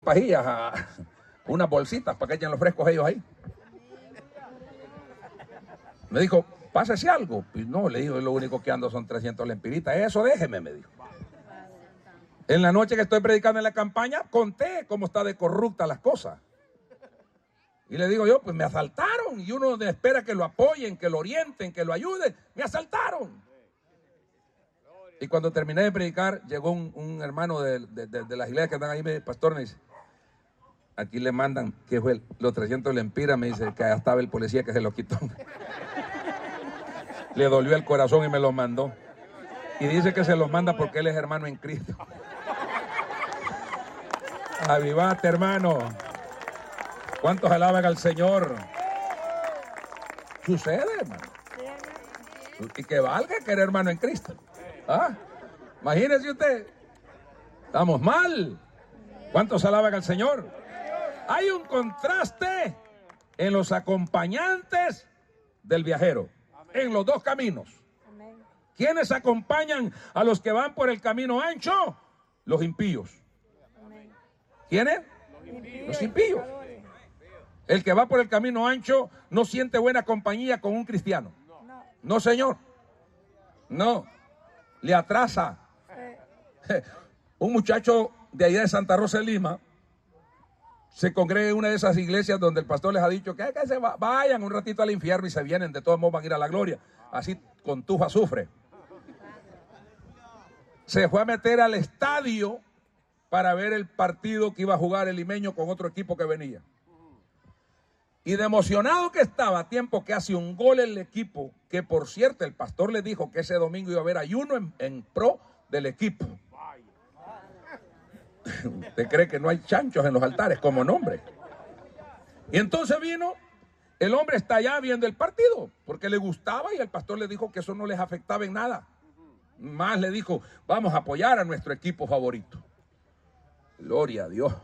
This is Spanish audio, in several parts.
pajillas, unas bolsitas para que echen los frescos ellos ahí. Me dijo, pásese algo. Y no, le digo, lo único que ando son 300 lempiritas. Eso déjeme, me dijo. En la noche que estoy predicando en la campaña, conté cómo está de corrupta las cosas. Y le digo yo, pues me asaltaron. Y uno espera que lo apoyen, que lo orienten, que lo ayuden. Me asaltaron. Y cuando terminé de predicar, llegó un hermano de las iglesias que están ahí, pastor, me dice, aquí le mandan, que fue los 300 lempiras, me dice, que allá estaba el policía que se lo quitó. Le dolió el corazón y me los mandó. Y dice que se los manda porque él es hermano en Cristo. Avivate, hermano. ¿Cuántos alaban al Señor? Sucede, hermano. Y que valga que eres hermano en Cristo. ¿Ah? Imagínese usted. Estamos mal. ¿Cuántos alaban al Señor? Hay un contraste en los acompañantes del viajero. En los dos caminos. ¿Quiénes acompañan a los que van por el camino ancho? Los impíos. ¿Quiénes? Los impíos. El que va por el camino ancho no siente buena compañía con un cristiano. No, señor. No. Le atrasa. Un muchacho de allá de Santa Rosa de Lima se congrega en una de esas iglesias donde el pastor les ha dicho que se vayan un ratito al infierno y se vienen, de todos modos van a ir a la gloria. Así con tufa azufre. Se fue a meter al estadio para ver el partido que iba a jugar el limeño con otro equipo que venía. Y de emocionado que estaba, a tiempo que hace un gol el equipo, que por cierto el pastor le dijo que ese domingo iba a haber ayuno en pro del equipo. ¿Usted cree que no hay chanchos en los altares como nombre? Y entonces vino, el hombre está allá viendo el partido, porque le gustaba y el pastor le dijo que eso no les afectaba en nada. Más le dijo, vamos a apoyar a nuestro equipo favorito. Gloria a Dios.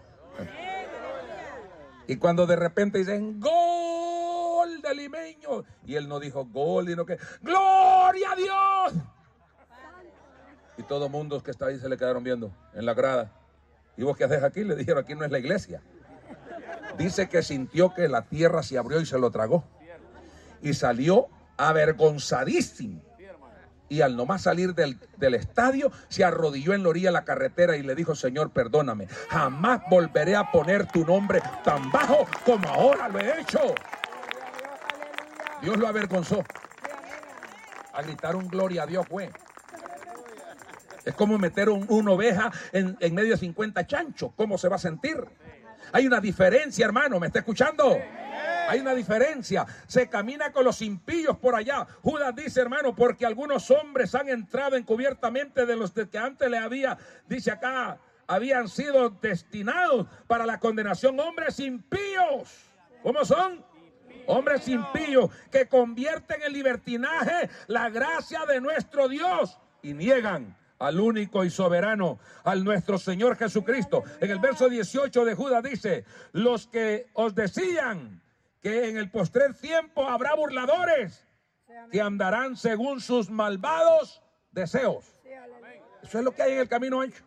Y cuando de repente dicen, gol del limeño, y él no dijo gol, sino que, ¡gloria a Dios! Y todo mundo que está ahí se le quedaron viendo en la grada. ¿Y vos qué haces aquí? Le dijeron, aquí no es la iglesia. Dice que sintió que la tierra se abrió y se lo tragó. Y salió avergonzadísimo. Y al nomás salir del estadio, se arrodilló en la orilla de la carretera y le dijo, Señor, perdóname. Jamás volveré a poner tu nombre tan bajo como ahora lo he hecho. Dios lo avergonzó. A gritar un gloria a Dios fue. Es como meter una oveja en medio de 50 chanchos. ¿Cómo se va a sentir? Hay una diferencia, hermano. ¿Me está escuchando? Hay una diferencia. Se camina con los impíos por allá. Judas dice, hermano, porque algunos hombres han entrado encubiertamente de los que antes le había, dice acá, habían sido destinados para la condenación. Hombres impíos. ¿Cómo son? Hombres impíos que convierten en libertinaje la gracia de nuestro Dios y niegan al único y soberano, al nuestro Señor Jesucristo. En el verso 18 de Judas dice, los que os decían que en el postrer tiempo habrá burladores que andarán según sus malvados deseos. Eso es lo que hay en el camino ancho.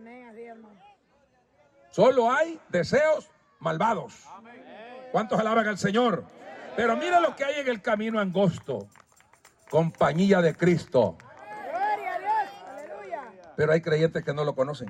Solo hay deseos malvados. ¿Cuántos alaban al Señor? Pero mira lo que hay en el camino angosto. Compañía de Cristo. Pero hay creyentes que no lo conocen.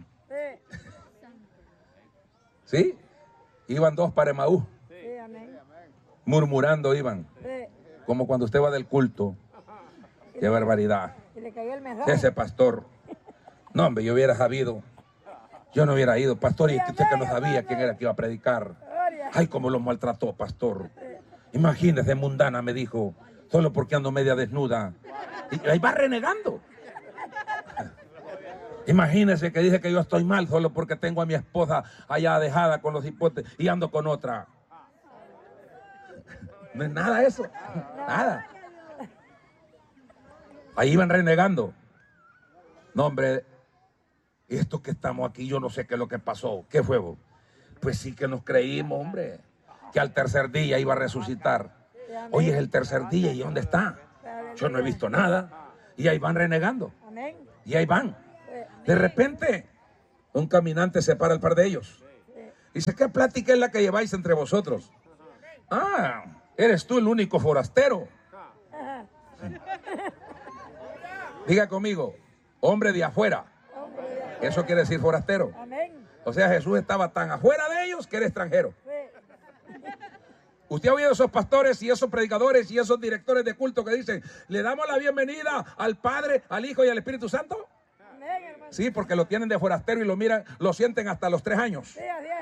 ¿Sí? Iban dos para Emaús. Murmurando iban. Como cuando usted va del culto. Qué barbaridad. Ese pastor. No, hombre, yo hubiera sabido. Yo no hubiera ido. Pastor, y usted que no sabía quién era que iba a predicar. Ay, cómo lo maltrató, pastor. Imagínese, mundana, me dijo. Solo porque ando media desnuda. Y ahí va renegando. Imagínese que dice que yo estoy mal solo porque tengo a mi esposa allá dejada con los hipotes y ando con otra. No es nada eso. Nada. Ahí iban renegando. No, hombre, esto que estamos aquí, yo no sé qué es lo que pasó. ¿Qué fue vos? Pues sí que nos creímos, hombre, que al tercer día iba a resucitar. Hoy es el tercer día, ¿y dónde está? Yo no he visto nada. Y ahí van renegando. Y ahí van. De repente, un caminante separa al par de ellos Dice, ¿qué plática es la que lleváis entre vosotros? Ah, eres tú el único forastero. Diga conmigo, hombre de afuera. Eso quiere decir forastero. O sea, Jesús estaba tan afuera de ellos que era extranjero. Usted ha oído esos pastores y esos predicadores y esos directores de culto que dicen, le damos la bienvenida al Padre, al Hijo y al Espíritu Santo. Sí, porque lo tienen de forastero y lo miran, lo sienten hasta los 3 años.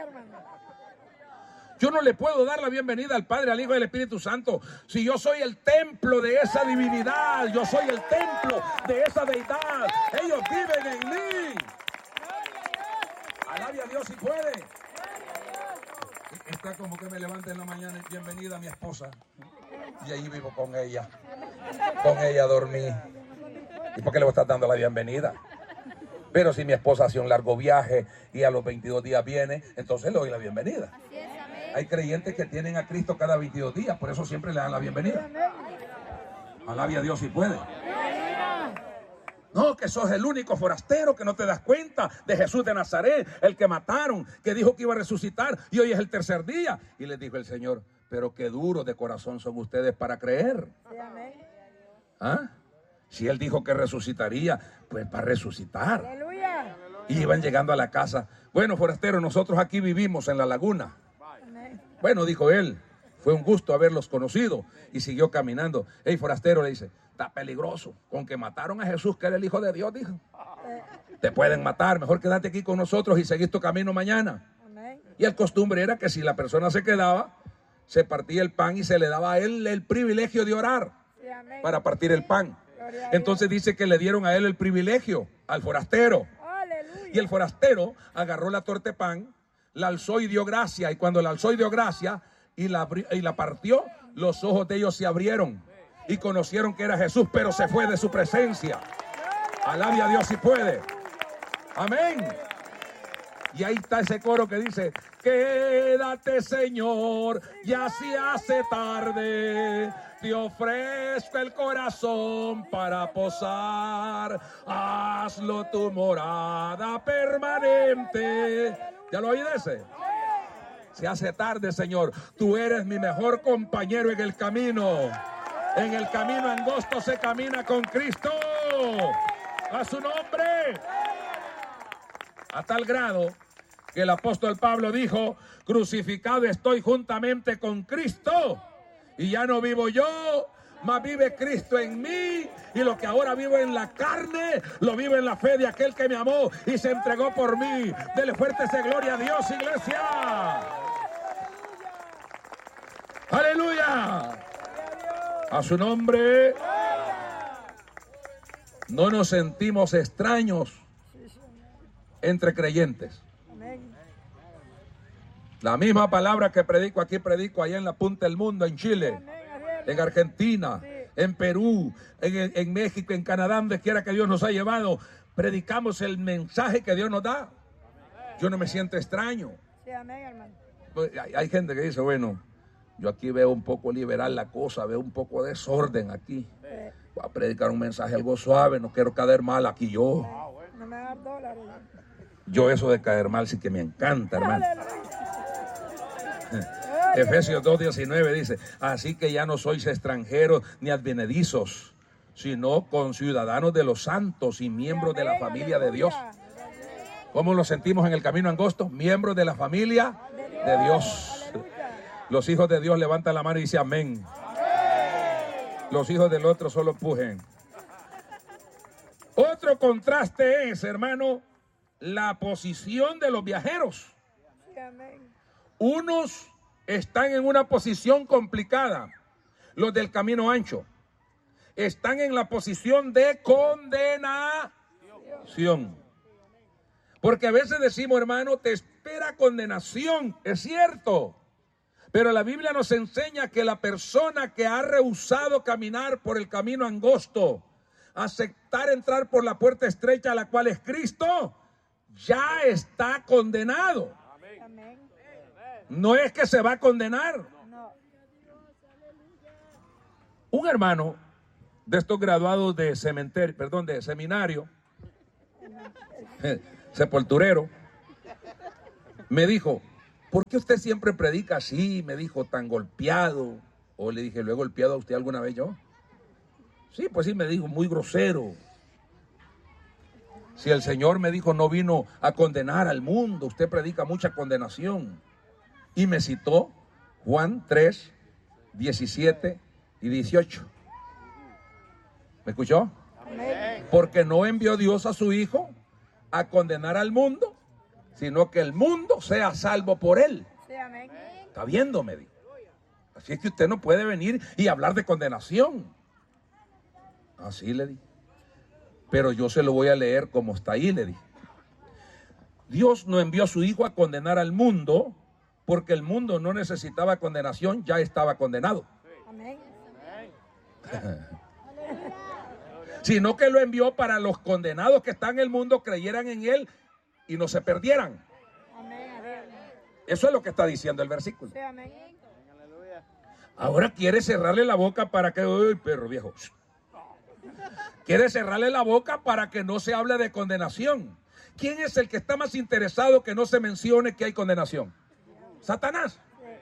Yo no le puedo dar la bienvenida al Padre, al Hijo y al Espíritu Santo si yo soy el templo de esa divinidad, yo soy el templo de esa deidad. Ellos viven en mí. Alabe a Dios si puede. Está como que me levante en la mañana y bienvenida a mi esposa. Y ahí vivo con ella. Con ella dormí. ¿Y por qué le voy a estar dando la bienvenida? Pero si mi esposa hace un largo viaje y a los 22 días viene, entonces le doy la bienvenida. Hay creyentes que tienen a Cristo cada 22 días, por eso siempre le dan la bienvenida. Alabe a Dios si puede. No, que sos el único forastero, que no te das cuenta de Jesús de Nazaret, el que mataron, que dijo que iba a resucitar y hoy es el 3er día. Y les dijo el Señor, pero qué duros de corazón son ustedes para creer. ¿Ah? Si Él dijo que resucitaría, pues va a resucitar. ¡Aleluya! Y iban llegando a la casa. Bueno, forastero, nosotros aquí vivimos en la laguna. Bueno, dijo él, fue un gusto haberlos conocido. Y siguió caminando. Hey, forastero, le dice, está peligroso. Con que mataron a Jesús, que era el Hijo de Dios, dijo. Te pueden matar, mejor quédate aquí con nosotros y seguís tu camino mañana. Y el costumbre era que si la persona se quedaba, se partía el pan y se le daba a él el privilegio de orar para partir el pan. Entonces dice que le dieron a él el privilegio, al forastero. Y el forastero agarró la torta de pan, la alzó y dio gracia. Y cuando la alzó y dio gracia y la partió, los ojos de ellos se abrieron y conocieron que era Jesús, pero se fue de su presencia. Alabe a Dios si puede. Amén. Y ahí está ese coro que dice, quédate, Señor, ya se hace tarde. Te ofrezco el corazón para posar. Hazlo tu morada permanente. ¿Ya lo oí de ese? Se hace tarde, Señor. Tú eres mi mejor compañero en el camino. En el camino angosto se camina con Cristo. A su nombre. A tal grado que el apóstol Pablo dijo, crucificado estoy juntamente con Cristo. Y ya no vivo yo, mas vive Cristo en mí. Y lo que ahora vivo en la carne, lo vivo en la fe de aquel que me amó y se entregó por mí. Dele fuerte esa gloria a Dios, iglesia. Aleluya. A su nombre. No nos sentimos extraños entre creyentes. La misma palabra que predico aquí, predico allá en la punta del mundo, en Chile, en Argentina, en Perú, en México, en Canadá, donde quiera que Dios nos ha llevado. Predicamos el mensaje que Dios nos da. Yo no me siento extraño. Hay gente que dice, bueno, yo aquí veo un poco liberal la cosa, veo un poco de desorden aquí. Voy a predicar un mensaje algo suave, no quiero caer mal aquí yo. Yo eso de caer mal sí que me encanta, hermano. Efesios 2:19 dice, así que ya no sois extranjeros ni advenedizos, sino conciudadanos de los santos y miembros de la familia de Dios. ¿Cómo nos sentimos en el camino angosto? Miembros de la familia de Dios. Los hijos de Dios levantan la mano y dicen amén. Los hijos del otro solo empujen. Otro contraste es, hermano, la posición de los viajeros. Unos están en una posición complicada, los del camino ancho. Están en la posición de condenación. Porque a veces decimos, hermano, te espera condenación, es cierto. Pero la Biblia nos enseña que la persona que ha rehusado caminar por el camino angosto, aceptar entrar por la puerta estrecha, a la cual es Cristo, ya está condenado. No es que se va a condenar. Un hermano de estos graduados de seminario, sepulturero, me dijo, ¿por qué usted siempre predica así? Me dijo, tan golpeado. O le dije, ¿lo he golpeado a usted alguna vez yo? Sí, pues sí, me dijo, muy grosero. Si el Señor me dijo, no vino a condenar al mundo, usted predica mucha condenación. Y me citó Juan 3, 17 y 18. ¿Me escuchó? Amén. Porque no envió Dios a su Hijo a condenar al mundo, sino que el mundo sea salvo por él. Sí, amén. Está viendo, me dijo. Así es que usted no puede venir y hablar de condenación. Así le dije. Pero yo se lo voy a leer como está ahí, le dije. Dios no envió a su Hijo a condenar al mundo, porque el mundo no necesitaba condenación, ya estaba condenado. Amén. Sino que lo envió para los condenados que están en el mundo, creyeran en él y no se perdieran. Amén. Eso es lo que está diciendo el versículo. Sí, amén. Ahora quiere cerrarle la boca para que... ¡Uy, perro viejo! Quiere cerrarle la boca para que no se hable de condenación. ¿Quién es el que está más interesado que no se mencione que hay condenación? Satanás.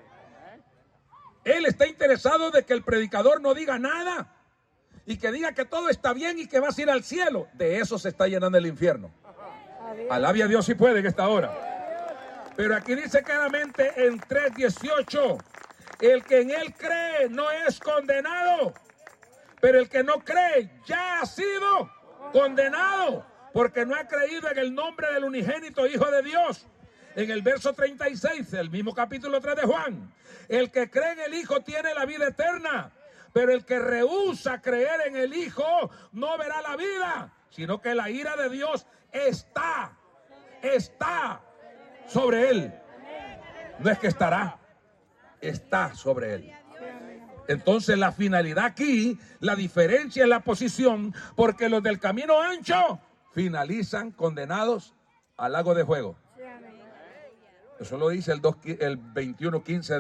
Él está interesado de que el predicador no diga nada y que diga que todo está bien y que vas a ir al cielo. De eso se está llenando el infierno. Alabe a Dios si puede en esta hora. Pero aquí dice claramente en 3:18, el que en él cree no es condenado, pero el que no cree ya ha sido condenado, porque no ha creído en el nombre del unigénito Hijo de Dios. En el verso 36, del mismo capítulo 3 de Juan, el que cree en el Hijo tiene la vida eterna, pero el que rehúsa creer en el Hijo no verá la vida, sino que la ira de Dios está sobre él. No es que estará, está sobre él. Entonces la finalidad aquí, la diferencia en la posición, porque los del camino ancho finalizan condenados al lago de fuego. Eso lo dice el 20:15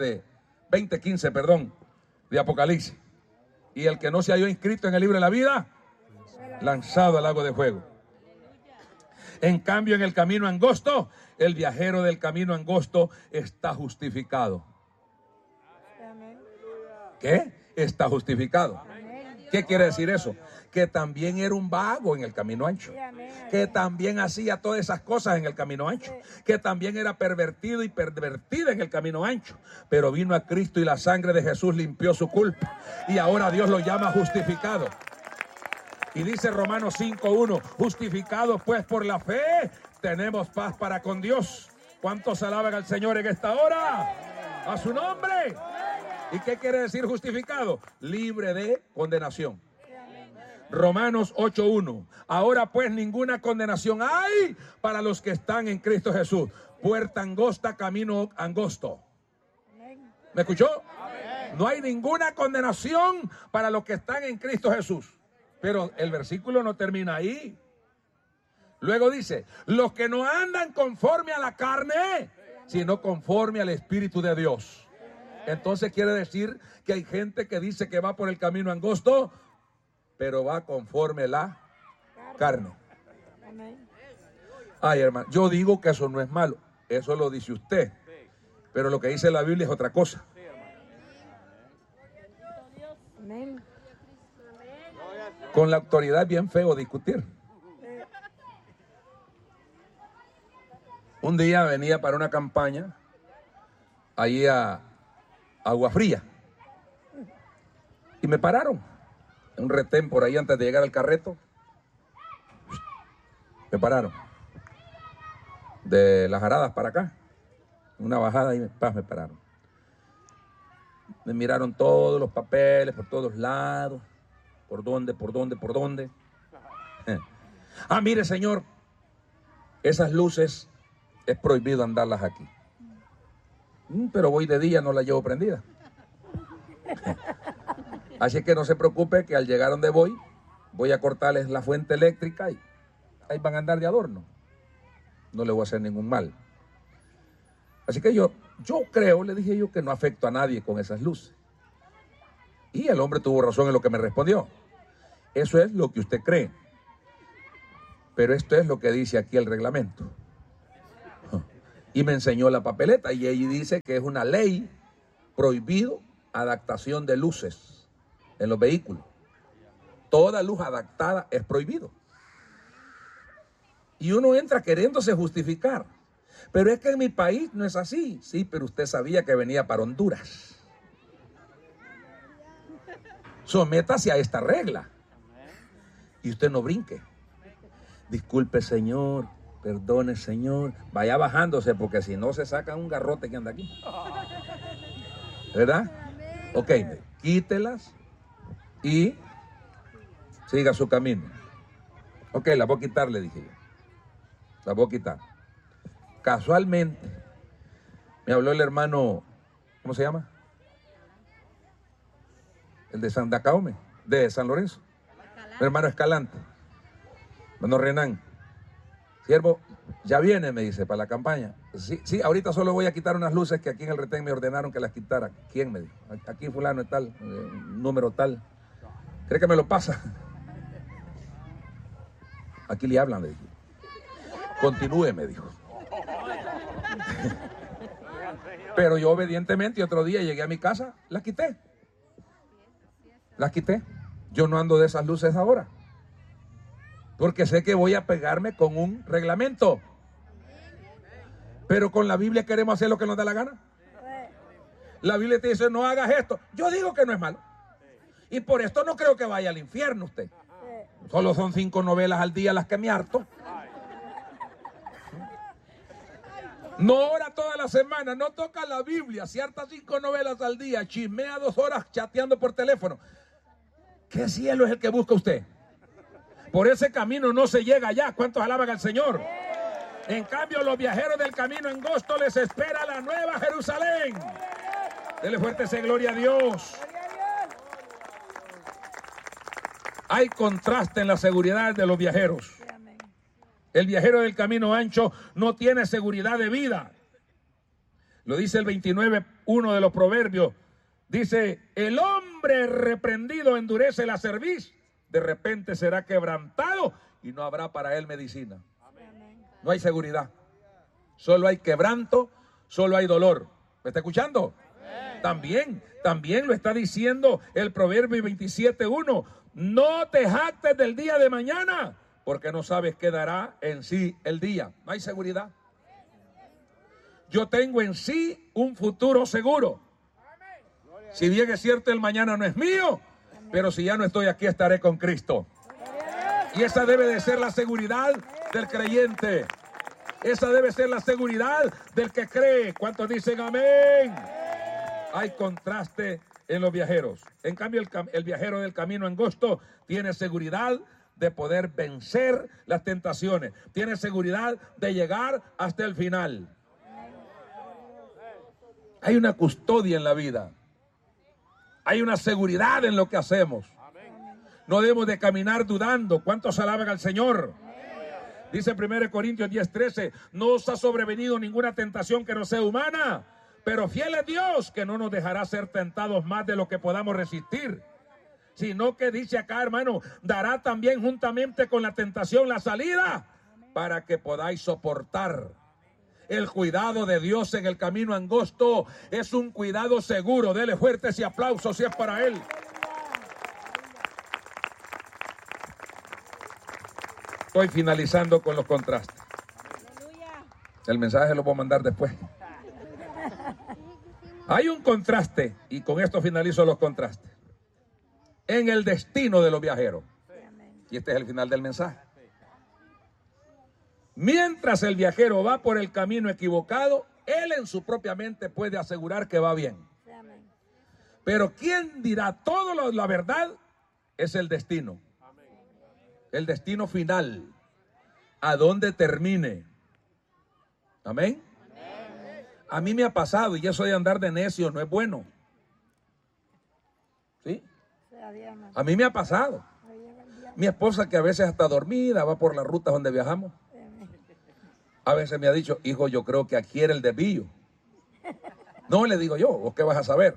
de Apocalipsis. Y el que no se halló inscrito en el libro de la vida, lanzado al lago de fuego. En cambio, en el camino angosto, el viajero del camino angosto está justificado. ¿Qué? Está justificado. ¿Qué quiere decir eso? Que también era un vago en el camino ancho. Que también hacía todas esas cosas en el camino ancho. Que también era pervertido y pervertida en el camino ancho. Pero vino a Cristo y la sangre de Jesús limpió su culpa. Y ahora Dios lo llama justificado. Y dice Romanos 5:1, justificados pues por la fe, tenemos paz para con Dios. ¿Cuántos alaban al Señor en esta hora? A su nombre. ¿Y qué quiere decir justificado? Libre de condenación. Romanos 8:1. Ahora pues ninguna condenación hay para los que están en Cristo Jesús. Puerta angosta, camino angosto. ¿Me escuchó? No hay ninguna condenación para los que están en Cristo Jesús. Pero el versículo no termina ahí. Luego dice, los que no andan conforme a la carne, sino conforme al Espíritu de Dios. Entonces quiere decir que hay gente que dice que va por el camino angosto, pero va conforme la carne. Ay, hermano, yo digo que eso no es malo, eso lo dice usted, pero lo que dice la Biblia es otra cosa. Con la autoridad es bien feo discutir. Un día venía para una campaña ahí a Agua Fría y me pararon en un retén por ahí antes de llegar al Carreto. Me pararon de Las Aradas para acá, una bajada y me pararon. Me miraron todos los papeles por todos lados. ¿Por dónde? Ah, mire, señor, esas luces es prohibido andarlas aquí. Pero voy de día, no las llevo prendida. Así que no se preocupe que al llegar donde voy a cortarles la fuente eléctrica y ahí van a andar de adorno. No le voy a hacer ningún mal. Así que yo creo, le dije yo, que no afecto a nadie con esas luces. Y el hombre tuvo razón en lo que me respondió. Eso es lo que usted cree. Pero esto es lo que dice aquí el reglamento. Y me enseñó la papeleta y ella dice que es una ley prohibido adaptación de luces en los vehículos. Toda luz adaptada es prohibido. Y uno entra queriéndose justificar. Pero es que en mi país no es así. Sí, pero usted sabía que venía para Honduras. Sométase a esta regla. Y usted no brinque. Disculpe, señor. Perdone, señor. Vaya bajándose porque si no se saca un garrote que anda aquí. ¿Verdad? Ok, quítelas y siga su camino. Ok, la voy a quitar, le dije yo. La voy a quitar. Casualmente, me habló el hermano, ¿cómo se llama? El de San Dacaume, de San Lorenzo. Mi hermano Escalante. Hermano Renan. Siervo, ya viene, me dice, para la campaña. Sí, ahorita solo voy a quitar unas luces que aquí en el retén me ordenaron que las quitara. ¿Quién? Me dijo. Aquí fulano es tal, número tal. ¿Cree que me lo pasa? Aquí le hablan, le dije. Continúe, me dijo. Pero yo obedientemente otro día llegué a mi casa, las quité. Las quité. Yo no ando de esas luces ahora. Porque sé que voy a pegarme con un reglamento. Pero con la Biblia queremos hacer lo que nos da la gana. La Biblia te dice, no hagas esto. Yo digo que no es malo. Y por esto no creo que vaya al infierno usted. Solo son 5 novelas al día las que me harto. No ora toda la semana, no toca la Biblia, se harta 5 novelas al día, chismea 2 horas chateando por teléfono. ¿Qué cielo es el que busca usted? Por ese camino no se llega allá. ¿Cuántos alaban al Señor? En cambio, los viajeros del camino angosto les espera la nueva Jerusalén. Dele fuerte ese gloria a Dios. Hay contraste en la seguridad de los viajeros. El viajero del camino ancho no tiene seguridad de vida. Lo dice el 29:1 de los Proverbios. Dice, el hombre reprendido endurece la cerviz. De repente será quebrantado y no habrá para él medicina. No hay seguridad. Solo hay quebranto, solo hay dolor. ¿Me está escuchando? También lo está diciendo el Proverbio 27:1. No te jactes del día de mañana, porque no sabes qué dará en sí el día. No hay seguridad. Yo tengo en sí un futuro seguro. Si bien es cierto, el mañana no es mío, pero si ya no estoy aquí, estaré con Cristo. Y esa debe de ser la seguridad del creyente. Esa debe ser la seguridad del que cree. ¿Cuántos dicen amén? Hay contraste en los viajeros. En cambio, el viajero del camino angosto tiene seguridad de poder vencer las tentaciones. Tiene seguridad de llegar hasta el final. Hay una custodia en la vida. Hay una seguridad en lo que hacemos. No debemos de caminar dudando. ¿Cuántos alaban al Señor? Dice 1 Corintios 10:13, no os ha sobrevenido ninguna tentación que no sea humana, pero fiel es Dios que no nos dejará ser tentados más de lo que podamos resistir, sino que dice acá, hermano, dará también juntamente con la tentación la salida para que podáis soportar. El cuidado de Dios en el camino angosto es un cuidado seguro. Dele fuerte ese aplauso si es para Él. Estoy finalizando con los contrastes. El mensaje lo voy a mandar después. Hay un contraste, y con esto finalizo los contrastes, en el destino de los viajeros. Y este es el final del mensaje. Mientras el viajero va por el camino equivocado, él en su propia mente puede asegurar que va bien. Pero quien dirá todo la verdad es el destino. El destino final. A dónde termine. Amén. A mí me ha pasado, y eso de andar de necio no es bueno. ¿Sí? A mí me ha pasado. Mi esposa, que a veces hasta dormida va por las rutas donde viajamos, a veces me ha dicho, hijo, yo creo que aquí era el desvío. No, le digo yo, ¿vos qué vas a saber?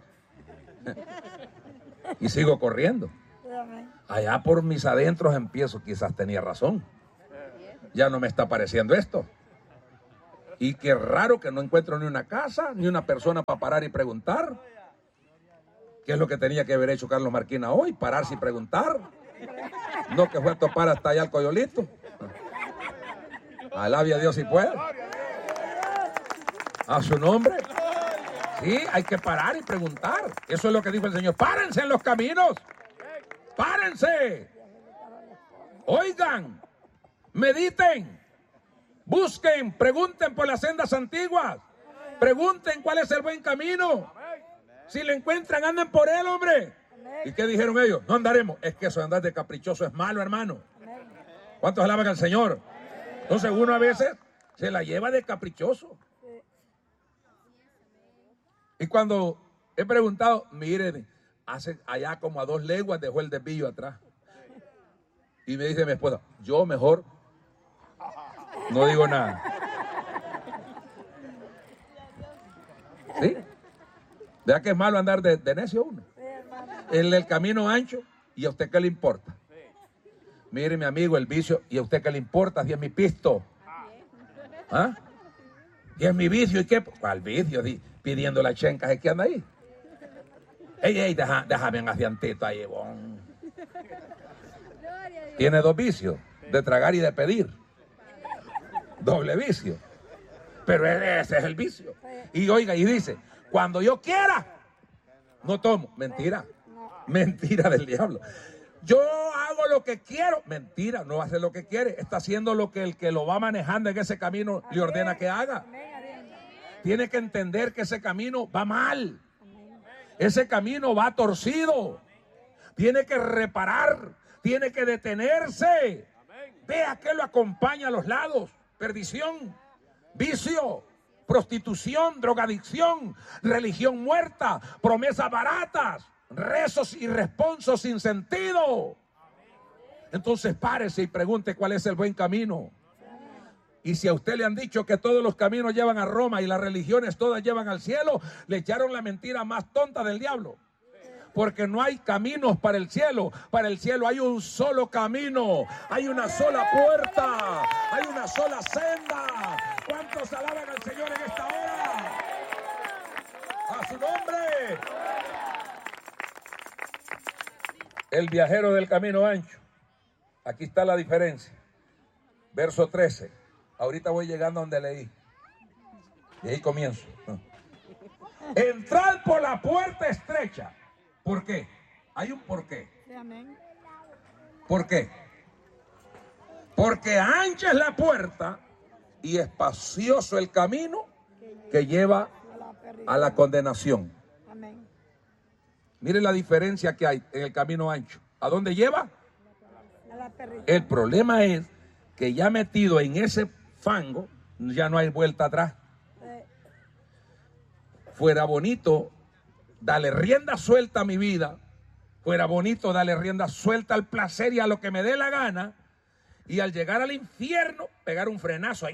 Y sigo corriendo. Allá por mis adentros empiezo, quizás tenía razón. Ya no me está pareciendo esto. Y qué raro que no encuentro ni una casa, ni una persona para parar y preguntar. ¿Qué es lo que tenía que haber hecho Carlos Marquina hoy? Pararse y preguntar. No que fue a topar hasta allá al Coyolito. Alabe a Dios si puede. A su nombre. Sí, hay que parar y preguntar. Eso es lo que dijo el Señor. Párense en los caminos. Párense. Oigan. Mediten. Busquen. Pregunten por las sendas antiguas. Pregunten cuál es el buen camino. Si lo encuentran, anden por él, hombre. ¿Y qué dijeron ellos? No andaremos. Es que eso de andar de caprichoso es malo, hermano. ¿Cuántos alaban al Señor? Entonces uno a veces se la lleva de caprichoso. Y cuando he preguntado, miren, hace allá como a 2 leguas dejó el desvío atrás. Y me dice mi esposa, yo mejor no digo nada. ¿Sí? ¿Verdad que es malo andar de necio uno? En el camino ancho, ¿y a usted qué le importa? Mire, mi amigo, el vicio, ¿y a usted qué le importa? Si es mi pisto. ¿Ah? ¿Y es mi vicio? ¿Y qué? ¿Cuál vicio? Pidiendo la chenca, ¿es que anda ahí? Ey, déjame un aciantito ahí, bon. Tiene 2 vicios, de tragar y de pedir. Doble vicio. Pero ese es el vicio. Y oiga, y dice, cuando yo quiera, no tomo. Mentira. Mentira del diablo. Yo hago lo que quiero. Mentira, no hace lo que quiere. Está haciendo lo que el que lo va manejando en ese camino le ordena que haga. Tiene que entender que ese camino va mal. Ese camino va torcido. Tiene que reparar. Tiene que detenerse. Vea que lo acompaña a los lados. Perdición, vicio, prostitución, drogadicción, religión muerta, promesas baratas, rezos y responsos sin sentido. Entonces párese y pregunte cuál es el buen camino. Y si a usted le han dicho que todos los caminos llevan a Roma y las religiones todas llevan al cielo, le echaron la mentira más tonta del diablo. Porque no hay caminos para el cielo. Para el cielo hay un solo camino. Hay una sola puerta. Hay una sola senda. ¿Cuántos alaban al Señor en esta hora? ¡A su nombre! El viajero del camino ancho. Aquí está la diferencia. Verso 13. Ahorita voy llegando a donde leí. Y ahí comienzo. Entrad por la puerta estrecha. ¿Por qué? Hay un por qué. ¿Por qué? Porque ancha es la puerta y espacioso el camino que lleva a la condenación. Mire la diferencia que hay en el camino ancho. ¿A dónde lleva? El problema es que ya metido en ese fango, ya no hay vuelta atrás. Fuera bonito darle rienda suelta a mi vida, fuera bonito darle rienda suelta al placer y a lo que me dé la gana, y al llegar al infierno, pegar un frenazo.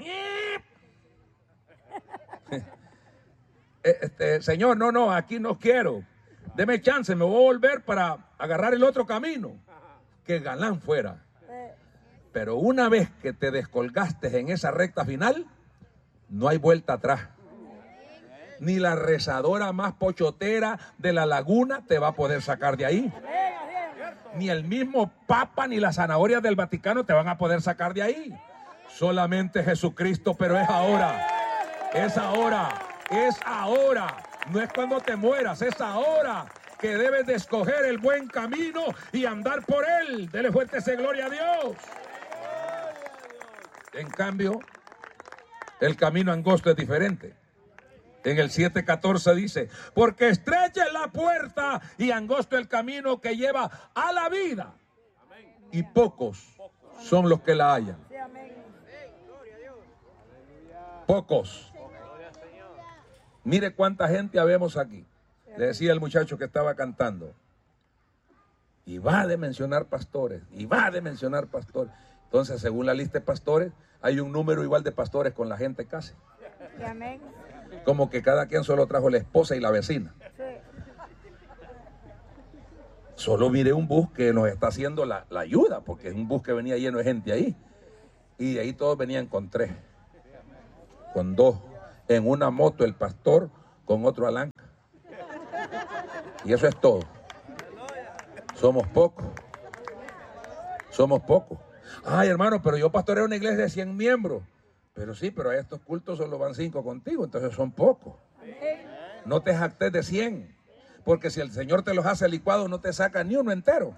Señor, no, aquí no quiero. Deme chance, me voy a volver para agarrar el otro camino. Que galán fuera. Pero una vez que te descolgaste en esa recta final, no hay vuelta atrás. Ni la rezadora más pochotera de la laguna te va a poder sacar de ahí. Ni el mismo Papa ni las zanahorias del Vaticano te van a poder sacar de ahí. Solamente Jesucristo, pero es ahora. Es ahora. Es ahora. No es cuando te mueras, es ahora que debes de escoger el buen camino y andar por él. Dele fuerte ese gloria a Dios. En cambio, el camino angosto es diferente. En el 7:14 dice, porque estrecha es la puerta y angosto el camino que lleva a la vida. Y pocos son los que la hallan. Pocos. Mire cuánta gente habemos aquí. Le decía el muchacho que estaba cantando. Y va de mencionar pastores. Y va de mencionar pastores. Entonces, según la lista de pastores, hay un número igual de pastores con la gente casi. Amén. Como que cada quien solo trajo la esposa y la vecina. Solo miré un bus que nos está haciendo la ayuda, porque es un bus que venía lleno de gente ahí. Y de ahí todos venían con 3. con dos. En una moto el pastor, con otro Alanca. Y eso es todo. Somos pocos. Somos pocos. Ay, hermano, pero yo pastoreo una iglesia de 100 miembros. Pero sí, pero a estos cultos solo van 5 contigo, entonces son pocos. No te jactes de 100, porque si el Señor te los hace licuados, no te saca ni uno entero.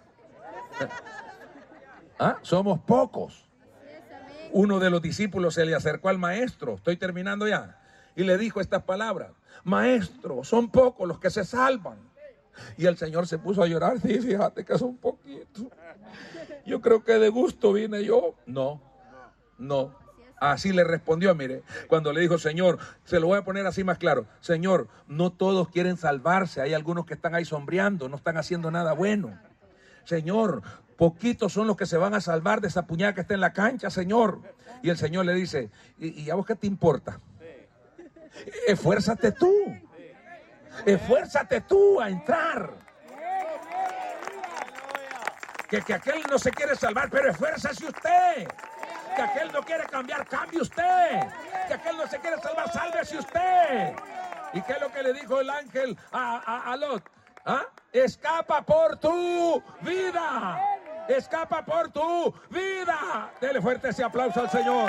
¿Ah? Somos pocos. Uno de los discípulos se le acercó al maestro, estoy terminando ya, y le dijo estas palabras: maestro, son pocos los que se salvan. Y el Señor se puso a llorar. Sí, fíjate que son poquitos. Yo creo que de gusto vine yo. No. Así le respondió, mire, cuando le dijo: Señor, se lo voy a poner así más claro. Señor, no todos quieren salvarse. Hay algunos que están ahí sombreando, no están haciendo nada bueno. Señor, poquitos son los que se van a salvar de esa puñada que está en la cancha, Señor. Y el Señor le dice: ¿y a vos qué te importa? Esfuérzate tú. Esfuérzate tú a entrar. Que aquel no se quiere salvar, pero esfuércese usted. Que aquel no quiere cambiar, cambie usted. Que aquel no se quiere salvar, sálvese usted. ¿Y qué es lo que le dijo el ángel a Lot? ¿Ah? Escapa por tu vida. Escapa por tu vida. Dele fuerte ese aplauso al Señor.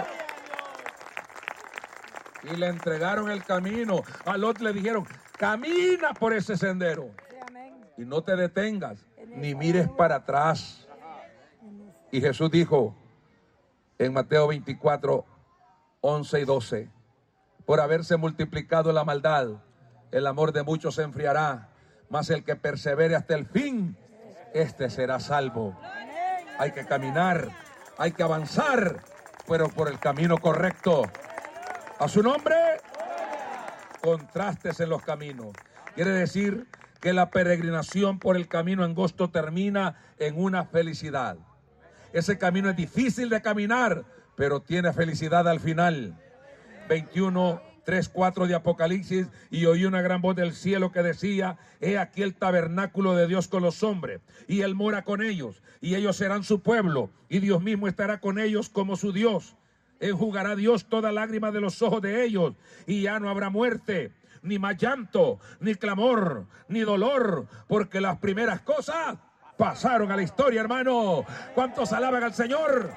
Y le entregaron el camino. A Lot le dijeron: camina por ese sendero y no te detengas, ni mires para atrás. Y Jesús dijo en Mateo 24, 11 y 12: por haberse multiplicado la maldad, el amor de muchos se enfriará, mas el que persevere hasta el fin, este será salvo. Hay que caminar, hay que avanzar, pero por el camino correcto. A su nombre, contrastes en los caminos. Quiere decir que la peregrinación por el camino angosto termina en una felicidad. Ese camino es difícil de caminar, pero tiene felicidad al final. 21, 3, 4 de Apocalipsis: y oí una gran voz del cielo que decía: he aquí el tabernáculo de Dios con los hombres, y Él mora con ellos, y ellos serán su pueblo, y Dios mismo estará con ellos como su Dios. Enjugará Dios toda lágrima de los ojos de ellos, y ya no habrá muerte, ni más llanto, ni clamor, ni dolor, porque las primeras cosas pasaron a la historia, hermano. ¿Cuántos alaban al Señor?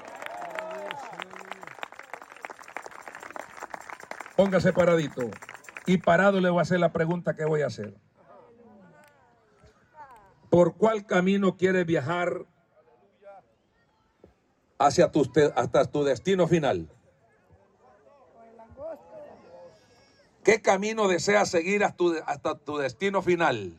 Póngase paradito. Y parado le voy a hacer la pregunta que voy a hacer. ¿Por cuál camino quiere viajar hasta tu destino final? ¿Qué camino deseas seguir hasta tu destino final?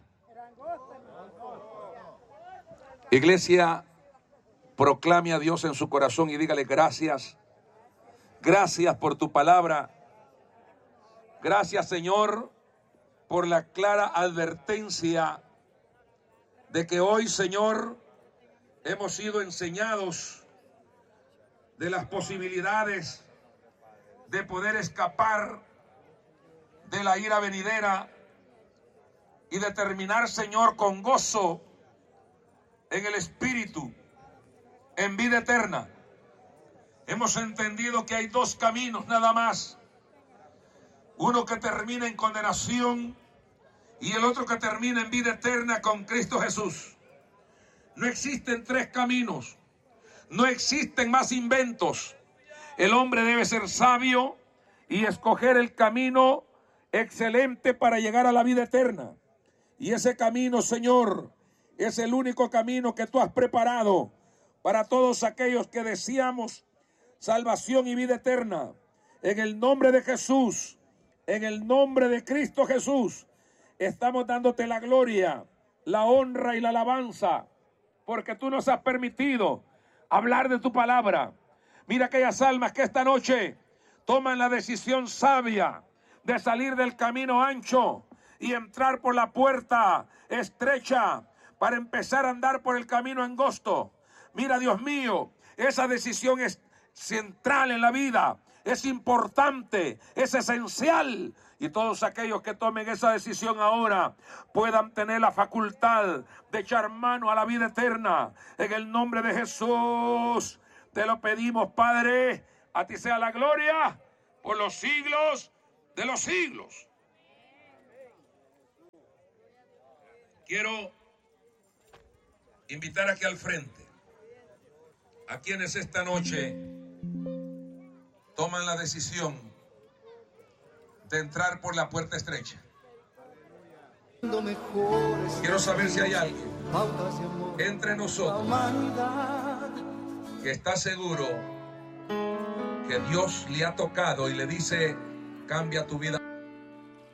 Iglesia, proclame a Dios en su corazón y dígale: gracias. Gracias por tu palabra. Gracias, Señor, por la clara advertencia de que hoy, Señor, hemos sido enseñados de las posibilidades de poder escapar de la ira venidera y de terminar, Señor, con gozo en el Espíritu, en vida eterna. Hemos entendido que hay dos caminos nada más: uno que termina en condenación y el otro que termina en vida eterna con Cristo Jesús. No existen tres caminos, no existen más inventos. El hombre debe ser sabio y escoger el camino excelente para llegar a la vida eterna. Y ese camino, Señor, es el único camino que tú has preparado para todos aquellos que deseamos salvación y vida eterna. En el nombre de Jesús, en el nombre de Cristo Jesús, estamos dándote la gloria, la honra y la alabanza, porque tú nos has permitido hablar de tu palabra. Mira aquellas almas que esta noche toman la decisión sabia de salir del camino ancho y entrar por la puerta estrecha para empezar a andar por el camino angosto. Mira, Dios mío, esa decisión es central en la vida, es importante, es esencial. Y todos aquellos que tomen esa decisión ahora puedan tener la facultad de echar mano a la vida eterna. En el nombre de Jesús te lo pedimos, Padre. A ti sea la gloria por los siglos de los siglos. Quiero invitar aquí al frente a quienes esta noche toman la decisión de entrar por la puerta estrecha. Quiero saber si hay alguien entre nosotros que está seguro que Dios le ha tocado y le dice: cambia tu vida.